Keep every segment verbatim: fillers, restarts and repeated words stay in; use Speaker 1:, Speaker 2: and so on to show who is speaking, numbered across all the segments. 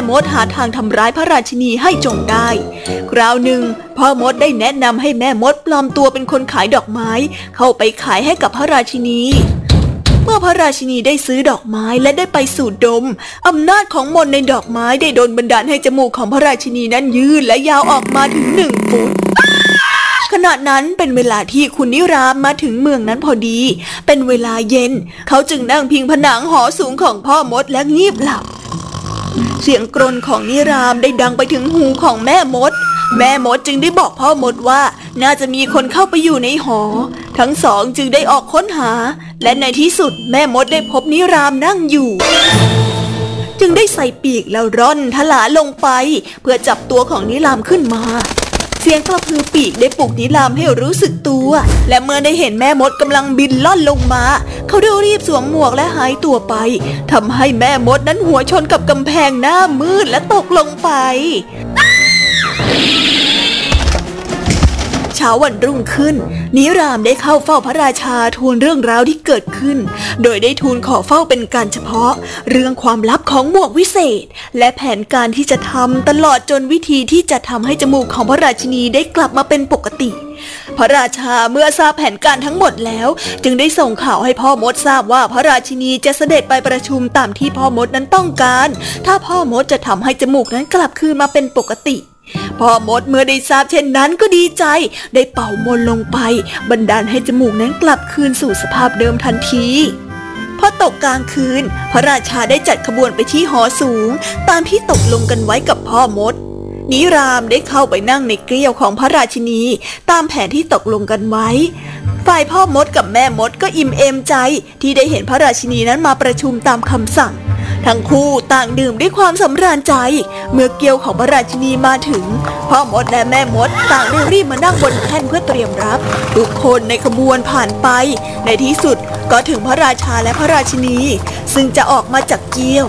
Speaker 1: มดหาทางทำร้ายพระราชินีให้จงได้คราวหนึ่งพ่อมดได้แนะนำให้แม่มดปลอมตัวเป็นคนขายดอกไม้เข้าไปขายให้กับพระราชินีเมื่อพระราชินีได้ซื้อดอกไม้และได้ไปสูดดมอำนาจของมนต์ในดอกไม้ได้โดนบันดาลให้จมูกของพระราชินีนั้นยืดและยาวออกมาถึงหนึ่งฟุตขณะนั้นเป็นเวลาที่คุณนิรามมาถึงเมืองนั้นพอดีเป็นเวลาเย็นเขาจึงนั่งพิงผนังหอสูงของพ่อมดและงีบหลับเสียงกรนของนิรามได้ดังไปถึงหูของแม่มดแม่มดจึงได้บอกพ่อมดว่าน่าจะมีคนเข้าไปอยู่ในหอทั้งสองจึงได้ออกค้นหาและในที่สุดแม่มดได้พบนิรามนั่งอยู่จึงได้ใส่ปีกแล้วร่อนทลาลงไปเพื่อจับตัวของนิรามขึ้นมาเสียงกระพือปีกได้ปลุกนิรามให้รู้สึกตัวและเมื่อได้เห็นแม่มดกำลังบินล่อนลงมาเขาได้รีบสวมหมวกและหายตัวไปทำให้แม่มดนั้นหัวชนกับกำแพงหน้ามืดและตกลงไปเช้าวันรุ่งขึ้นนิรามได้เข้าเฝ้าพระราชาทูลเรื่องราวที่เกิดขึ้นโดยได้ทูลขอเฝ้าเป็นการเฉพาะเรื่องความลับของหมวกวิเศษและแผนการที่จะทำตลอดจนวิธีที่จะทำให้จมูกของพระราชินีได้กลับมาเป็นปกติพระราชาเมื่อทราบแผนการทั้งหมดแล้วจึงได้ส่งข่าวให้พ่อมดทราบว่าพระราชินีจะเสด็จไปประชุมตามที่พ่อมดนั้นต้องการถ้าพ่อมดจะทำให้จมูกนั้นกลับคืนมาเป็นปกติพ่อมดเมื่อได้ทราบเช่นนั้นก็ดีใจได้เป่ามนต์ลงไปบันดาลให้จมูกนั้นกลับคืนสู่สภาพเดิมทันทีพอตกกลางคืนพระราชาได้จัดขบวนไปที่หอสูงตามที่ตกลงกันไว้กับพ่อมดนิรามได้เข้าไปนั่งในเกลียวของพระราชินีตามแผนที่ตกลงกันไว้ฝ่ายพ่อมดกับแม่มดก็อิ่มเอมใจที่ได้เห็นพระราชินีนั้นมาประชุมตามคำสั่งทั้งคู่ต่างดื่มด้วยความสำราญใจเมื่อเกลียวของพระราชินีมาถึงพ่อมดและแม่มดต่างได้รีบมานั่งบนแท่นเพื่อเตรียมรับทุกคนในขบวนผ่านไปในที่สุดก็ถึงพระราชาและพระราชินีซึ่งจะออกมาจากเกลียว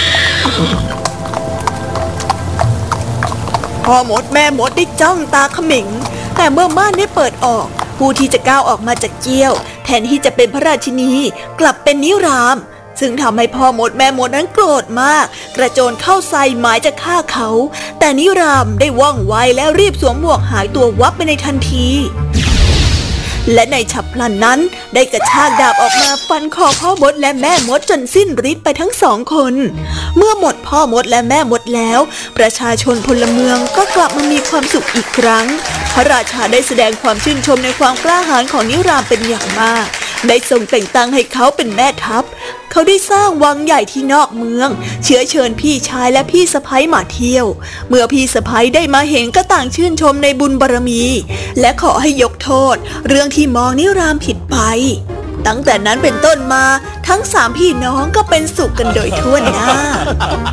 Speaker 1: พ่อมดแม่มดได้จ้องตาเขม็งแต่เมื่อม่านได้เปิดออกผู้ที่จะก้าวออกมาจากเกลียวแทนที่จะเป็นพระราชินีกลับเป็นนิรามซึ่งทำให้พ่อมดแม่มดนั้นโกรธมากกระโจนเข้าใส่หมายจะฆ่าเขาแต่นิรามได้ว่องไวแล้วรีบสวมหมวกหายตัววับไปในทันทีและในฉับพลันนั้นได้กระชากดาบออกมาฟันคอพ่อมดและแม่มดจนสิ้นฤทธิ์ไปทั้งสองคนเมื่อหมดพ่อมดและแม่มดแล้วประชาชนพลเมืองก็กลับมามีความสุขอีกครั้งพระราชาได้แสดงความชื่นชมในความกล้าหาญของนิรามเป็นอย่างมากได้ทรงแต่งตั้งให้เขาเป็นแม่ทัพเขาได้สร้างวังใหญ่ที่นอกเมืองเชื้อเชิญพี่ชายและพี่สะใภ้มาเที่ยวเมื่อพี่สะใภ้ได้มาเห็นก็ต่างชื่นชมในบุญบารมีและขอให้ยกโทษเรื่องที่มองนิรามผิดไปตั้งแต่นั้นเป็นต้นมาทั้งสามพี่น้องก็เป็นสุขกันโดยทั่วหน้า